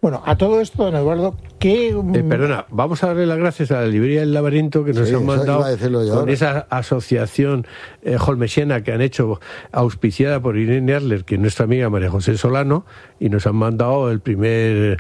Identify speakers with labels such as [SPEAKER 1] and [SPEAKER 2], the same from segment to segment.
[SPEAKER 1] Bueno, a todo esto, don Eduardo, ¿qué...?
[SPEAKER 2] Perdona, vamos a darle las gracias a la librería del Laberinto que nos han mandado con esa asociación holmesiana que han hecho, auspiciada por Irene Adler, que es nuestra amiga María José Solano, y nos han mandado el primer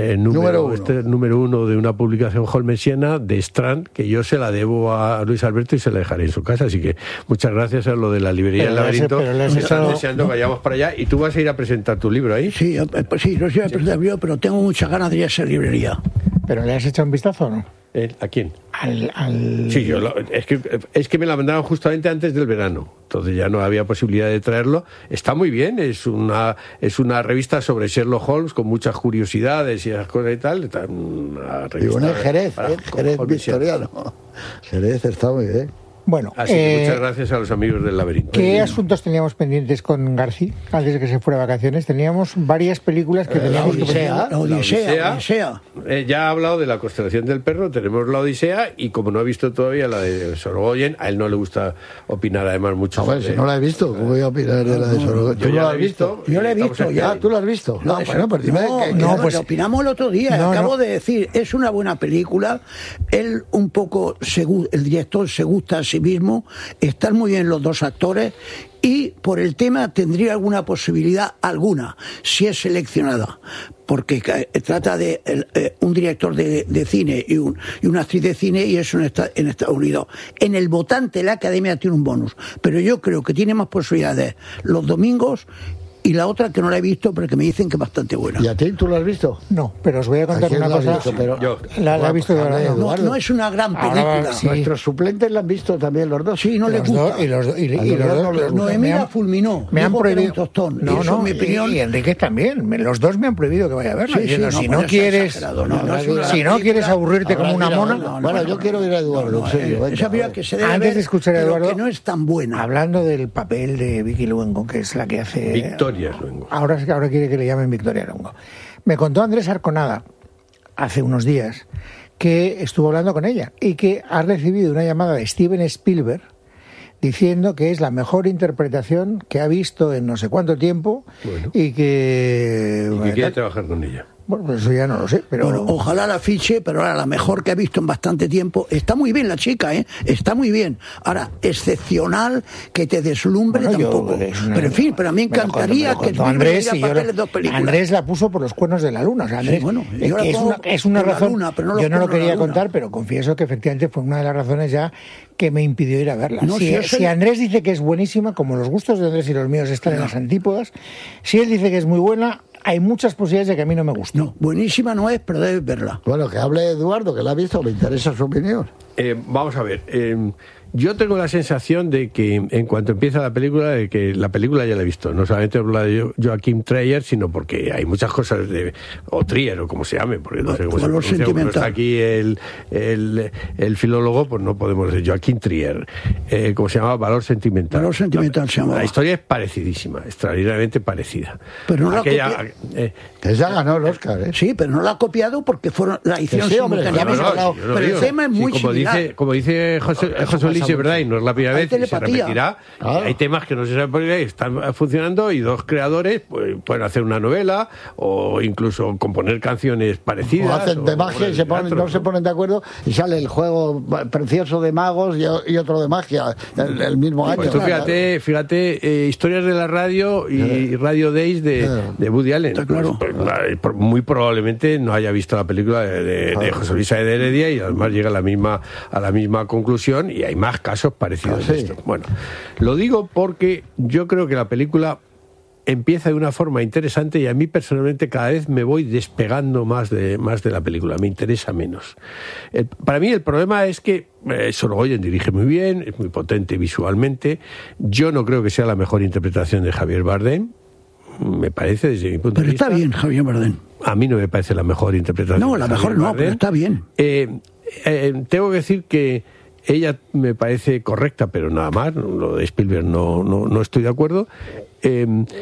[SPEAKER 2] número uno de una publicación holmesiana de Strand, que yo se la debo a Luis Alberto y se la dejaré en su casa. Así que muchas gracias a lo de la librería del Laberinto. Están deseando que vayamos para allá. ¿Y tú vas a ir a presentar tu libro ahí?
[SPEAKER 3] Sí, pues sí, no sé a presentar yo, pero tengo muchas ganas de ir a esa librería.
[SPEAKER 1] ¿Pero le has echado un vistazo o no?
[SPEAKER 2] ¿A quién?
[SPEAKER 1] Al...
[SPEAKER 2] Sí, es que me la mandaron justamente antes del verano, entonces ya no había posibilidad de traerlo. Está muy bien, es una revista sobre Sherlock Holmes con muchas curiosidades y esas cosas y tal. Está una revista,
[SPEAKER 4] y bueno, Jerez victoriano. Jerez está muy bien.
[SPEAKER 1] Bueno,
[SPEAKER 2] así que muchas gracias a los amigos del Laberinto.
[SPEAKER 1] ¿Qué asuntos teníamos pendientes con García antes de que se fuera de vacaciones? Teníamos varias películas que teníamos que presentar.
[SPEAKER 3] La Odisea.
[SPEAKER 2] Ya ha hablado de La constelación del perro, tenemos La Odisea, y como no ha visto todavía la de Sorogoyen, a él no le gusta opinar además mucho.
[SPEAKER 4] Si no la he visto, ¿cómo voy a opinar de la de Sorogoyen?
[SPEAKER 2] ¿Tú no la has visto?
[SPEAKER 3] Yo la he visto ya.
[SPEAKER 4] ¿Tú la has visto?
[SPEAKER 3] No, bueno, pues dime pues opinamos el otro día. Acabo de decir, es una buena película. Él un poco, el director se gusta a sí mismo. Están muy bien los dos actores y por el tema tendría alguna posibilidad, alguna, si es seleccionada, porque trata de un director de cine y una actriz de cine, y eso en Estados Unidos. En el votante la Academia tiene un bonus, pero yo creo que tiene más posibilidades los domingos. Y la otra que no la he visto, pero que me dicen que es bastante buena.
[SPEAKER 4] ¿Y a ti tú la has visto?
[SPEAKER 1] No, pero os voy a contar una cosa. La he visto de verdad.
[SPEAKER 3] No es una gran película.
[SPEAKER 4] Sí. Nuestros suplentes la han visto también los dos.
[SPEAKER 3] Sí, no les gusta.
[SPEAKER 1] Y los dos.
[SPEAKER 3] Noemí la fulminó.
[SPEAKER 1] Me han prohibido.
[SPEAKER 3] Tostón.
[SPEAKER 1] No, mi opinión. Y Enrique también. Los dos me han prohibido que vaya a verla. Si no quieres aburrirte como una mona.
[SPEAKER 4] Bueno, yo quiero ir a Eduardo.
[SPEAKER 1] Antes de escuchar a Eduardo,
[SPEAKER 3] que no es tan buena.
[SPEAKER 1] Hablando del papel de Vicky Luengo, que es la que hace
[SPEAKER 2] Victoria Luengo.
[SPEAKER 1] Ahora quiere que le llamen Victoria Luengo. Me contó Andrés Arconada hace unos días que estuvo hablando con ella y que ha recibido una llamada de Steven Spielberg diciendo que es la mejor interpretación que ha visto en no sé cuánto tiempo y que
[SPEAKER 2] quiere trabajar con ella.
[SPEAKER 1] Bueno, pues eso ya no lo sé, pero...
[SPEAKER 3] Bueno, ojalá la fiche, pero ahora la mejor que he visto en bastante tiempo. Está muy bien la chica, está muy bien. Ahora, excepcional, que te deslumbre tampoco. Pero en fin, pero a mí me encantaría que
[SPEAKER 1] Andrés Andrés la puso por los cuernos de la luna. O sea, Andrés, es una razón. Luna, pero yo no lo quería contar, pero confieso que efectivamente fue una de las razones ya que me impidió ir a verla. Si Andrés dice que es buenísima, como los gustos de Andrés y los míos están en las antípodas, si él dice que es muy buena, hay muchas posibilidades de que a mí no me guste.
[SPEAKER 3] No, buenísima no es, pero debes verla.
[SPEAKER 4] Bueno, que hable Eduardo, que la ha visto, me interesa su opinión.
[SPEAKER 2] Vamos a ver. Yo tengo la sensación de que en cuanto empieza la película, de que la película ya la he visto. No solamente habla de Joachim Trier, sino porque hay muchas cosas o Trier, o como se llame, porque no sé cómo se pronuncia. Como no está aquí el filólogo, pues no podemos decir Joachim Trier. ¿Cómo se llama? Valor sentimental.
[SPEAKER 3] Valor sentimental se llama.
[SPEAKER 2] La historia es parecidísima, extraordinariamente parecida.
[SPEAKER 3] Pero no
[SPEAKER 4] esa ganó el Oscar, ¿eh?
[SPEAKER 3] Sí, pero no la ha copiado porque la hicieron simultáneamente. Pero el tema es muy similar.
[SPEAKER 2] Como dice José Luis, es verdad, y no es la primera vez, y se repetirá. Hay temas que no se saben por qué están funcionando, y dos creadores pueden hacer una novela o incluso componer canciones parecidas.
[SPEAKER 4] O hacen de magia y no se ponen de acuerdo, y sale el juego precioso de magos y otro de magia el mismo año.
[SPEAKER 2] Pues tú fíjate, historias de la radio y Radio Days de Woody Allen.
[SPEAKER 3] Claro.
[SPEAKER 2] Pues, muy probablemente no haya visto la película de José Luis de Heredia, y además llega a la misma conclusión, y hay más casos parecidos a esto. Bueno, lo digo porque yo creo que la película empieza de una forma interesante, y a mí personalmente cada vez me voy despegando más de la película, me interesa menos. Para mí el problema es que Sorogoyen dirige muy bien, es muy potente visualmente. Yo no creo que sea la mejor interpretación de Javier Bardem, me parece, desde mi punto de vista.
[SPEAKER 3] Pero está bien Javier Bardem.
[SPEAKER 2] A mí no me parece la mejor interpretación.
[SPEAKER 3] No, la mejor no, pero está bien.
[SPEAKER 2] Tengo que decir que ella me parece correcta, pero nada más. Lo de Spielberg no estoy de acuerdo.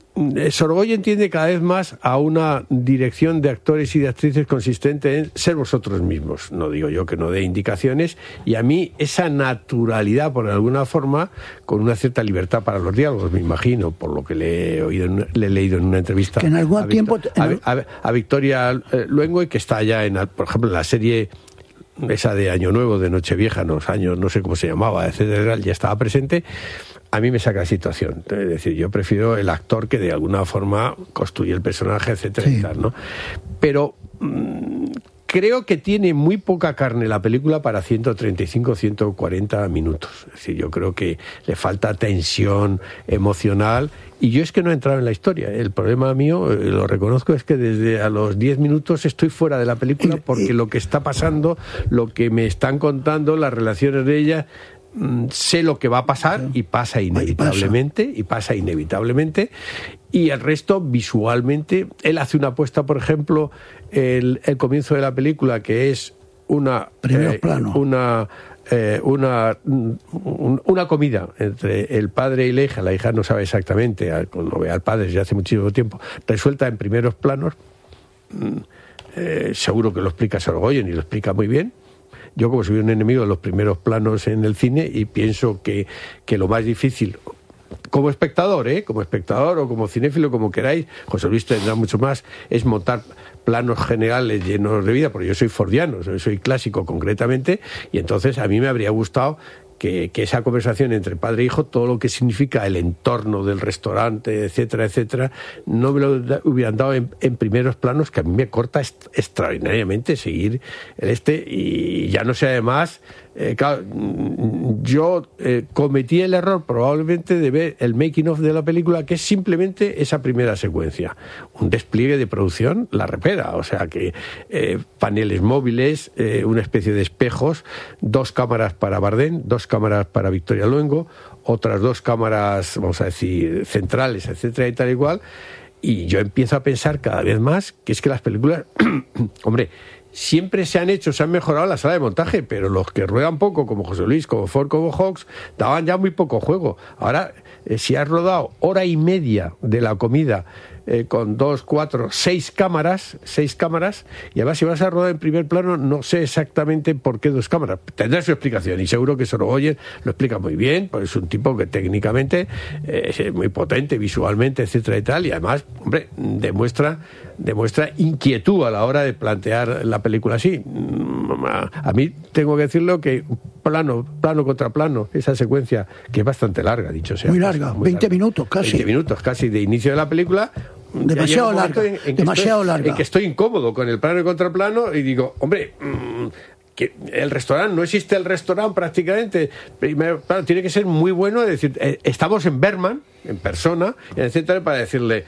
[SPEAKER 2] Sorogoyen tiende cada vez más a una dirección de actores y de actrices consistente en ser vosotros mismos. No digo yo que no dé indicaciones, y a mí esa naturalidad, por alguna forma, con una cierta libertad para los diálogos, me imagino, por lo que le he leído en una entrevista
[SPEAKER 3] que en algún tiempo
[SPEAKER 2] a Victoria Luengo, y que está ya por ejemplo, en la serie esa de Año Nuevo, de Nochevieja, no sé cómo se llamaba, etcétera, ya estaba presente. A mí me saca la situación. Es decir, yo prefiero el actor que de alguna forma construye el personaje, etcétera, y tal, ¿no? Pero creo que tiene muy poca carne la película para 135, 140 minutos. Es decir, yo creo que le falta tensión emocional, y yo es que no he entrado en la historia. El problema mío, lo reconozco, es que desde a los 10 minutos estoy fuera de la película, porque lo que está pasando, lo que me están contando, las relaciones de ella, sé lo que va a pasar, y pasa inevitablemente, y el resto visualmente. Él hace una apuesta, por ejemplo, el comienzo de la película, que es una comida entre el padre y la hija no sabe exactamente, cuando ve al padre desde hace muchísimo tiempo, resuelta en primeros planos. Seguro que lo explica Sorogoyen, y lo explica muy bien. Yo, como soy un enemigo de los primeros planos en el cine, y pienso que lo más difícil, como espectador o como cinéfilo, como queráis, José Luis tendrá mucho más, es montar planos generales llenos de vida, porque yo soy fordiano, soy clásico concretamente, y entonces a mí me habría gustado que esa conversación entre padre e hijo, todo lo que significa el entorno del restaurante, etcétera, etcétera, no me lo hubieran dado en primeros planos, que a mí me corta extraordinariamente seguir y ya no sé, además, claro, yo cometí el error probablemente de ver el making of de la película, que es simplemente esa primera secuencia, un despliegue de producción la repera, o sea que paneles móviles, una especie de espejos, 2 cámaras para Bardem, 2 cámaras para Victoria Luengo, otras 2 cámaras, vamos a decir, centrales, etcétera, y tal igual. Y yo empiezo a pensar cada vez más que es que las películas, hombre, siempre se han mejorado la sala de montaje, pero los que ruedan poco, como José Luis, como Ford, como Hawks, daban ya muy poco juego. Ahora, si has rodado hora y media de la comida con 2, 4, 6 cámaras, y además si vas a rodar en primer plano, no sé exactamente por qué 2 cámaras. Tendrá su explicación, y seguro que Sorogoyen lo explica muy bien, porque es un tipo que técnicamente es muy potente visualmente, etcétera y tal, y además, hombre, demuestra inquietud a la hora de plantear la película así. A mí tengo que decirlo que plano contra plano, esa secuencia, que es bastante larga, dicho sea.
[SPEAKER 3] Muy larga, 20 minutos casi.
[SPEAKER 2] 20 minutos casi de inicio de la película.
[SPEAKER 3] Demasiado larga.
[SPEAKER 2] En que estoy incómodo con el plano y contraplano, y digo, hombre, que el restaurante, no existe el restaurante prácticamente. Primero, claro, tiene que ser muy bueno, es decir, estamos en Bergman, en persona, etcétera, para decirle,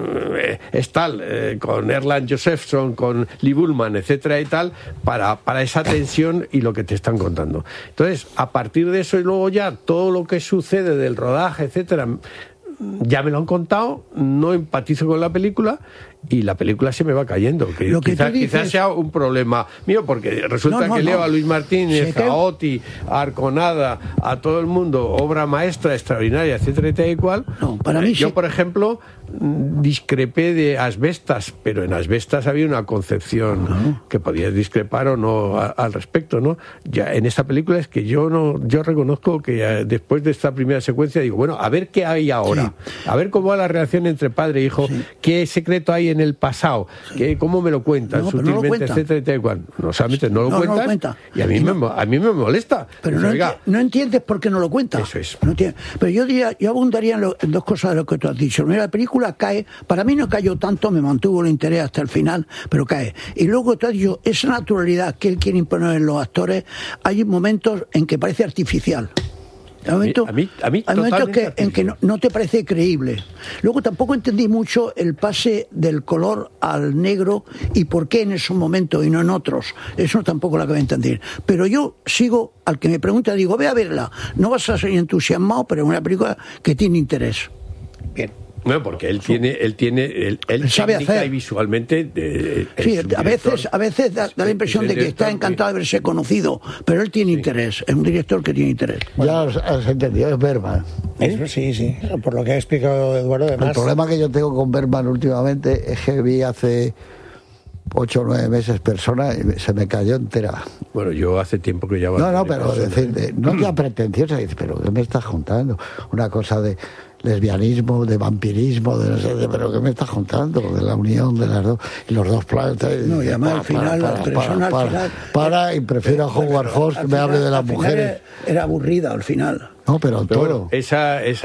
[SPEAKER 2] es tal, con Erland Josephson, con Lee Bullman, etcétera y tal, para esa tensión y lo que te están contando. Entonces, a partir de eso, y luego ya todo lo que sucede del rodaje, etcétera, ya me lo han contado, no empatizo con la película, y la película se me va cayendo. Quizás sea un problema mío, porque resulta que leo a Luis Martínez, a Oti, a Arconada, a todo el mundo, obra maestra, extraordinaria, etcétera, y tal y cual. Yo, por ejemplo, discrepé de Asbestas, pero en Asbestas había una concepción que podías discrepar o no al respecto, ¿no? Ya en esta película es que yo reconozco que después de esta primera secuencia digo, bueno, a ver qué hay ahora, a ver cómo va la relación entre padre e hijo, qué secreto hay en el pasado, cómo me lo cuentan sutilmente, etcétera, y tal cual. No solamente no lo cuentan, y a mí me molesta.
[SPEAKER 3] Pero no entiendes por qué no lo cuentan.
[SPEAKER 2] Eso es.
[SPEAKER 3] No pero yo abundaría en 2 cosas de lo que tú has dicho. Mira, la película cae, para mí no cayó tanto, me mantuvo el interés hasta el final, pero cae. Y luego tú has dicho, esa naturalidad que él quiere imponer en los actores, hay momentos en que parece artificial. Hay momentos en que no te parece creíble. Luego tampoco entendí mucho el pase del color al negro y por qué en esos momentos y no en otros. Eso tampoco lo acabé de entender. Pero yo sigo, al que me pregunta, digo, ve a verla. No vas a ser entusiasmado, pero es una película que tiene interés.
[SPEAKER 1] Bien.
[SPEAKER 2] Bueno, porque él sabe hacer y visualmente.
[SPEAKER 3] Sí, a veces da la impresión de que está encantado de haberse conocido, pero él tiene interés, es un director que tiene interés.
[SPEAKER 4] Ya has entendido, es Bergman.
[SPEAKER 1] Eso sí, por lo que ha explicado Eduardo. Además,
[SPEAKER 4] el problema que yo tengo con Bergman últimamente es que vi hace 8 o 9 meses Persona y se me cayó entera.
[SPEAKER 2] Bueno, yo hace tiempo que ya...
[SPEAKER 4] No, pero decir, no ya pretenciosa, pero ¿qué me estás juntando? Una cosa de lesbianismo, de vampirismo, de no sé, pero ¿qué me estás contando? De la unión de las dos, y los dos planetas.
[SPEAKER 3] No, y además al final, la persona al final...
[SPEAKER 4] y prefiero a Howard Hawks que me hable de las mujeres.
[SPEAKER 3] Era aburrida al final.
[SPEAKER 4] No, pero todo.
[SPEAKER 2] Bueno, esa es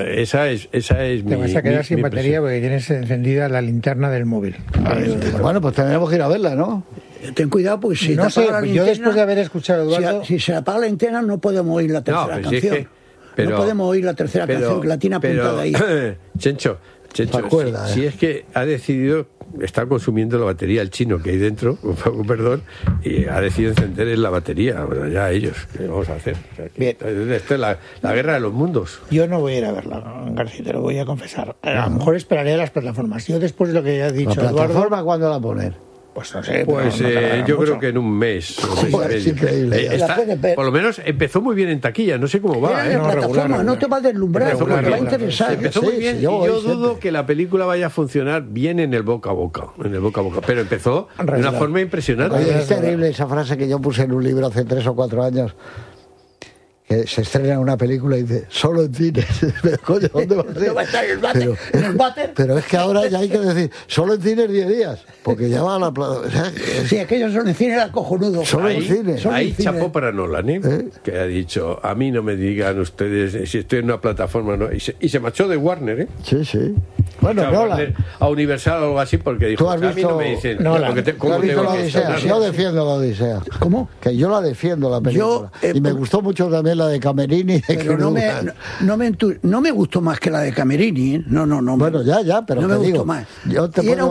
[SPEAKER 1] Te vas a quedar sin batería porque tienes encendida la linterna del móvil.
[SPEAKER 4] Bueno, pues tendremos que ir a verla, ¿no?
[SPEAKER 3] Ten cuidado porque si
[SPEAKER 1] no sé, yo después de haber escuchado a Eduardo...
[SPEAKER 3] Si se apaga la linterna no podemos oír la tercera canción. No podemos oír la tercera canción que la tiene apuntada ahí.
[SPEAKER 2] Chencho, si es que ha decidido, está consumiendo la batería el chino que hay dentro, perdón, y ha decidido encender la batería. Bueno, ya ellos, ¿qué vamos a hacer? O sea,
[SPEAKER 1] Bien.
[SPEAKER 2] Esto es la guerra de los mundos.
[SPEAKER 1] Yo no voy a ir a verla, García, te lo voy a confesar. A lo mejor esperaré a las plataformas. Yo después de lo que ya ha dicho Eduardo...
[SPEAKER 4] ¿La plataforma cuándo la poner?
[SPEAKER 1] Pues no sé.
[SPEAKER 2] Yo creo que en un mes.
[SPEAKER 4] Es increíble.
[SPEAKER 2] Por lo menos empezó muy bien en taquilla, no sé cómo va.
[SPEAKER 3] No te va a deslumbrar, te va a interesar.
[SPEAKER 2] Empezó muy bien y yo dudo que la película vaya a funcionar bien en el boca a boca. Pero empezó de una forma impresionante.
[SPEAKER 4] Oye, es terrible esa frase que yo puse en un libro hace 3 o 4 años. Que se estrena una película y dice, solo en cines. Coño, ¿dónde va a ser?
[SPEAKER 3] No va a estar en el váter.
[SPEAKER 4] Pero es que ahora ya hay que decir, solo en cines 10 días, porque ya va a la plaza. O sea,
[SPEAKER 3] sí, aquellos solo en cine era cojonudo.
[SPEAKER 4] Solo en cines.
[SPEAKER 2] Ahí chapó para Nolan, que ha dicho, a mí no me digan ustedes si estoy en una plataforma, no. Y se marchó de Warner,
[SPEAKER 4] Sí. Bueno, Nolan.
[SPEAKER 2] A Universal o algo así, porque dijo, a mí no me dicen.
[SPEAKER 4] ¿Cómo tengo la Odisea? Yo defiendo la Odisea.
[SPEAKER 3] ¿Cómo?
[SPEAKER 4] Que yo la defiendo, la película. Y me gustó mucho también la de Camerini.
[SPEAKER 3] Pero no me gustó más que la de Camerini. No.
[SPEAKER 4] Bueno, ya, pero
[SPEAKER 3] no me gustó más.
[SPEAKER 4] Yo te